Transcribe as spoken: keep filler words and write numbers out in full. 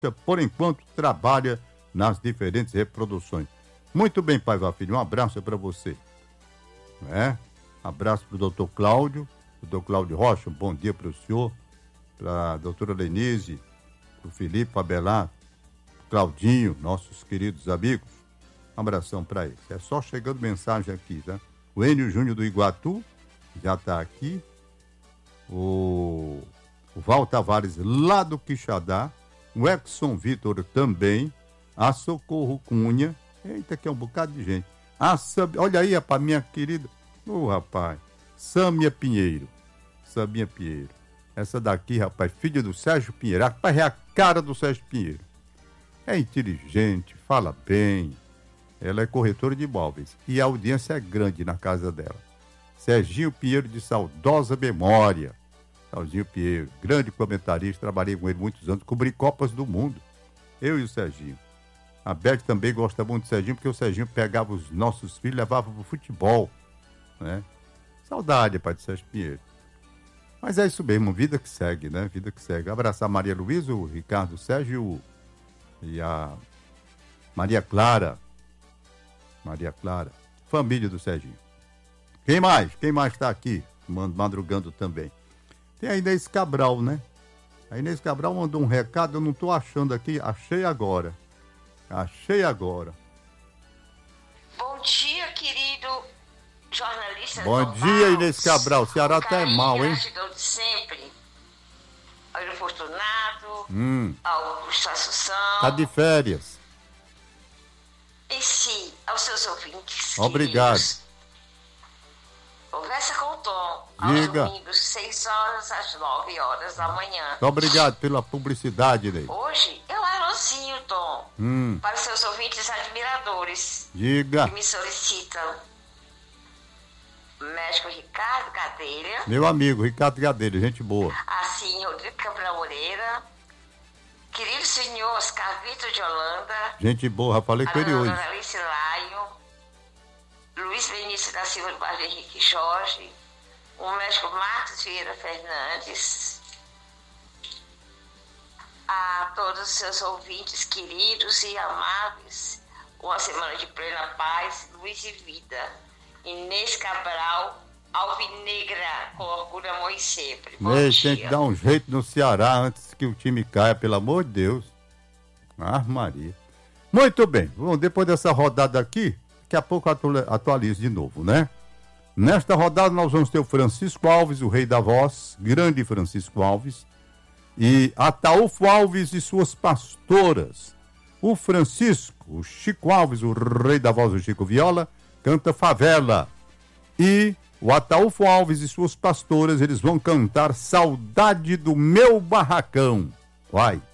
por enquanto trabalha nas diferentes reproduções. Muito bem, Paiva Filho, um abraço para você. É? Abraço para o doutor Cláudio, doutor Cláudio Rocha, um bom dia para o senhor, para a doutora Lenise, para o Felipe Abelar, Claudinho, nossos queridos amigos. Um abração para eles. É só chegando mensagem aqui, tá? O Enio Júnior do Iguatu já está aqui. O, o Val Tavares lá do Quixadá. O Exxon Vitor também. A Socorro Cunha. Eita, que é um bocado de gente. A Sam... Olha aí, rapaz, minha querida. Ô, oh, rapaz. Sâmia Pinheiro. Sâmia Pinheiro. Essa daqui, rapaz, filha do Sérgio Pinheiro. Rapaz, é a cara do Sérgio Pinheiro. É inteligente, fala bem. Ela é corretora de imóveis. E a audiência é grande na casa dela. Serginho Pinheiro, de saudosa memória. Serginho Pinheiro, grande comentarista. Trabalhei com ele muitos anos. Cobri Copas do Mundo. Eu e o Serginho. A Beth também gosta muito do Serginho, porque o Serginho pegava os nossos filhos e levava pro futebol. Né? Saudade, pai de Sérgio Pinheiro. Mas é isso mesmo, vida que segue, né? Vida que segue. Abraçar a Maria Luísa, o Ricardo Sérgio e a Maria Clara. Maria Clara, família do Serginho. Quem mais? Quem mais está aqui? Madrugando também. Tem a Inês Cabral, né? A Inês Cabral mandou um recado, eu não estou achando aqui. Achei agora. Achei agora. Bom dia, querido jornalista. Bom global. dia, Inês Cabral. O Ceará tá mal, hein? Gratidão de sempre. Ao Fortunato, hum. ao Augusto Assunção. Tá de férias. E sim, aos seus ouvintes. Obrigado. Queridos. Conversa com o Tom. Diga. Aos domingos, seis horas às nove horas da manhã. Obrigado pela publicidade, Inês. Hoje eu anuncio, Tom, hum. para os seus ouvintes admiradores. Diga. Que me solicitam. Médico Ricardo Gadelha. Meu amigo, Ricardo Gadelha, gente boa. Assim, Rodrigo Cabral Moreira. Querido senhor Oscar Vitor de Holanda. Gente boa, já falei com ele hoje. Ana Alice Laio. Luiz Benício da Silva do Bairro Henrique Jorge. O médico Marcos Vieira Fernandes. A todos os seus ouvintes queridos e amáveis. Uma semana de plena paz, luz e vida. Inês Cabral, alvinegra, com orgulho, amor e sempre. Bom Inês, dia. tem que dar um jeito no Ceará antes que o time caia, pelo amor de Deus. Ah, Maria. Muito bem, bom, depois dessa rodada aqui, daqui a pouco atualizo de novo, né? Nesta rodada nós vamos ter o Francisco Alves, o rei da voz, grande Francisco Alves, e Ataúfo Alves e suas pastoras. O Francisco, o Chico Alves, o rei da voz do Chico Viola, canta Favela. E o Ataúfo Alves e suas pastoras, eles vão cantar Saudade do Meu Barracão. Vai.